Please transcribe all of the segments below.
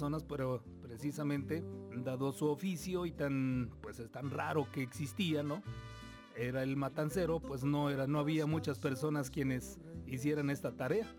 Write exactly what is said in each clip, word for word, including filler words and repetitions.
personas, pero precisamente, dado su oficio y tan, pues es tan raro que existía, ¿no? Era el matancero, pues no era, no había muchas personas quienes hicieran esta tarea.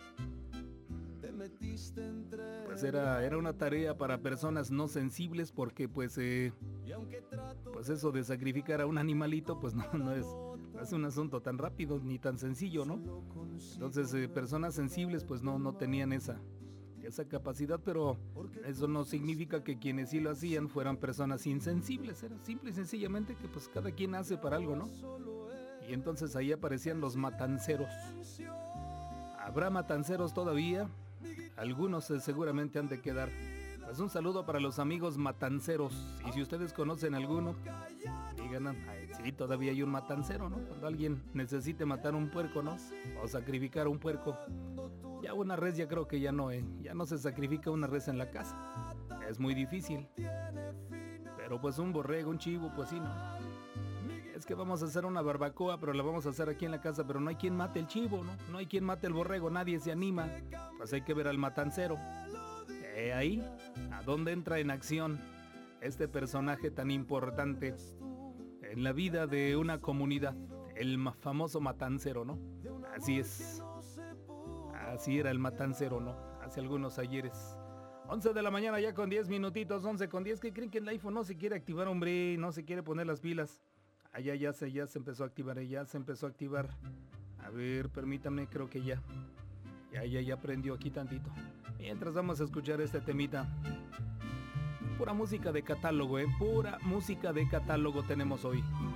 Pues era, era una tarea para personas no sensibles, porque pues, eh, pues eso de sacrificar a un animalito, pues no, no es, no es un asunto tan rápido ni tan sencillo, ¿no? Entonces, eh, personas sensibles, pues no, no tenían esa, esa capacidad, pero eso no significa que quienes sí lo hacían fueran personas insensibles. Era simple y sencillamente que pues cada quien hace para algo, ¿no? Y entonces ahí aparecían los matanceros. ¿Habrá matanceros todavía? Algunos eh, seguramente han de quedar. Pues un saludo para los amigos matanceros. Y si ustedes conocen alguno, digan, ay, sí, todavía hay un matancero, ¿no? Cuando alguien necesite matar un puerco, ¿no? O sacrificar un puerco. Ya una res ya creo que ya no, ¿eh? Ya no se sacrifica una res en la casa. Es muy difícil. Pero pues un borrego, un chivo, pues sí, ¿no? Es que vamos a hacer una barbacoa, pero la vamos a hacer aquí en la casa, pero no hay quien mate el chivo, ¿no? No hay quien mate el borrego, nadie se anima. Pues hay que ver al matancero. Eh, ahí, ¿a dónde entra en acción este personaje tan importante en la vida de una comunidad? El famoso matancero, ¿no? Así es. Así era el matancero, ¿no? Hace algunos ayeres. once de la mañana ya con diez minutitos, once con diez. ¿Qué creen que el iPhone no se quiere activar, hombre? No se quiere poner las pilas. Ah, ya, ya se, ya se empezó a activar, ya se empezó a activar. A ver, permítame, creo que ya. Ya, ya, ya prendió aquí tantito. Mientras vamos a escuchar este temita. Pura música de catálogo, ¿eh? Pura música de catálogo tenemos hoy.